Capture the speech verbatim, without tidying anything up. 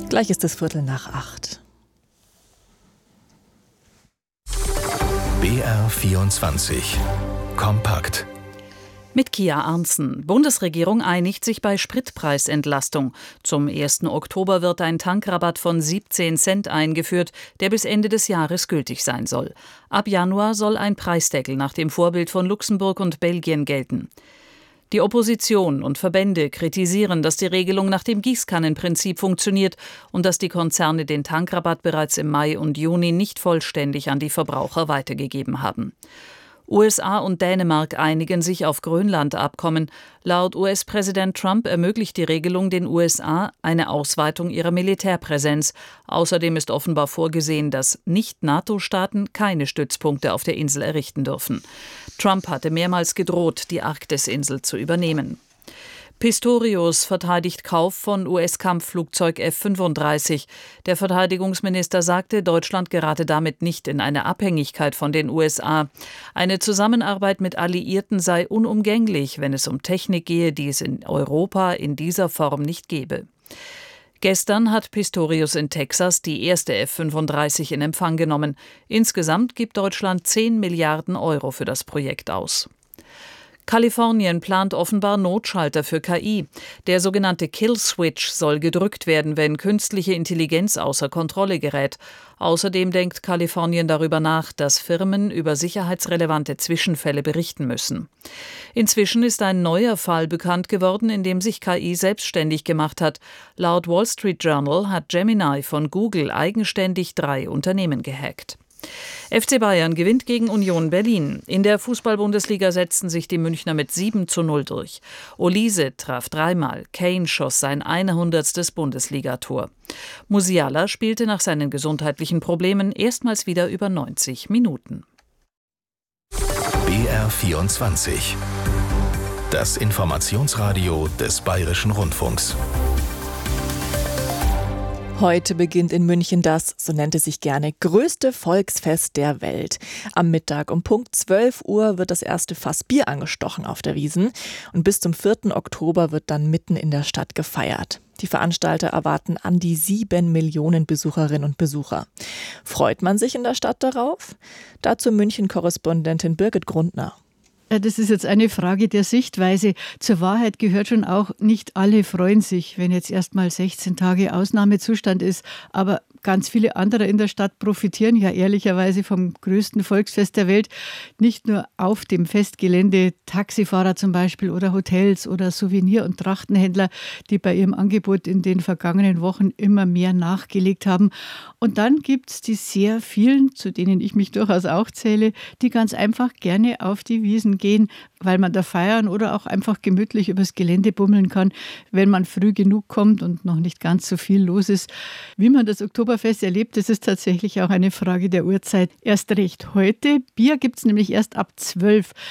Gleich ist es Viertel nach acht. B R vierundzwanzig. Kompakt. Mit Kia Arntzen. Bundesregierung einigt sich bei Spritpreisentlastung. Zum ersten Oktober wird ein Tankrabatt von siebzehn Cent eingeführt, der bis Ende des Jahres gültig sein soll. Ab Januar soll ein Preisdeckel nach dem Vorbild von Luxemburg und Belgien gelten. Die Opposition und Verbände kritisieren, dass die Regelung nach dem Gießkannenprinzip funktioniert und dass die Konzerne den Tankrabatt bereits im Mai und Juni nicht vollständig an die Verbraucher weitergegeben haben. U S A und Dänemark einigen sich auf Grönland-Abkommen. Laut U S-Präsident Trump ermöglicht die Regelung den U S A eine Ausweitung ihrer Militärpräsenz. Außerdem ist offenbar vorgesehen, dass Nicht-NATO-Staaten keine Stützpunkte auf der Insel errichten dürfen. Trump hatte mehrmals gedroht, die Arktisinsel zu übernehmen. Pistorius verteidigt Kauf von U S-Kampfflugzeug F fünfunddreißig. Der Verteidigungsminister sagte, Deutschland gerate damit nicht in eine Abhängigkeit von den U S A. Eine Zusammenarbeit mit Alliierten sei unumgänglich, wenn es um Technik gehe, die es in Europa in dieser Form nicht gebe. Gestern hat Pistorius in Texas die erste F fünfunddreißig in Empfang genommen. Insgesamt gibt Deutschland zehn Milliarden Euro für das Projekt aus. Kalifornien plant offenbar Notschalter für K I. Der sogenannte Kill-Switch soll gedrückt werden, wenn künstliche Intelligenz außer Kontrolle gerät. Außerdem denkt Kalifornien darüber nach, dass Firmen über sicherheitsrelevante Zwischenfälle berichten müssen. Inzwischen ist ein neuer Fall bekannt geworden, in dem sich K I selbstständig gemacht hat. Laut Wall Street Journal hat Gemini von Google eigenständig drei Unternehmen gehackt. F C Bayern gewinnt gegen Union Berlin. In der Fußball-Bundesliga setzten sich die Münchner mit sieben zu null durch. Olise traf dreimal, Kane schoss sein hundertstes Bundesligator. Musiala spielte nach seinen gesundheitlichen Problemen erstmals wieder über neunzig Minuten. B R vierundzwanzig. Das Informationsradio des Bayerischen Rundfunks. Heute beginnt in München das, so nennt es sich gerne, größte Volksfest der Welt. Am Mittag um Punkt zwölf Uhr wird das erste Fass Bier angestochen auf der Wiesn und bis zum vierten Oktober wird dann mitten in der Stadt gefeiert. Die Veranstalter erwarten an die sieben Millionen Besucherinnen und Besucher. Freut man sich in der Stadt darauf? Dazu München-Korrespondentin Birgit Grundner. Das ist jetzt eine Frage der Sichtweise. Zur Wahrheit gehört schon auch, nicht alle freuen sich, wenn jetzt erst mal sechzehn Tage Ausnahmezustand ist. Aber ganz viele andere in der Stadt profitieren ja ehrlicherweise vom größten Volksfest der Welt. Nicht nur auf dem Festgelände, Taxifahrer zum Beispiel oder Hotels oder Souvenir- und Trachtenhändler, die bei ihrem Angebot in den vergangenen Wochen immer mehr nachgelegt haben. Und dann gibt es die sehr vielen, zu denen ich mich durchaus auch zähle, die ganz einfach gerne auf die Wiesn gehen, weil man da feiern oder auch einfach gemütlich übers Gelände bummeln kann, wenn man früh genug kommt und noch nicht ganz so viel los ist. Wie man das Oktoberfest erlebt, das ist tatsächlich auch eine Frage der Uhrzeit. Erst recht heute. Bier gibt es nämlich erst ab zwölf.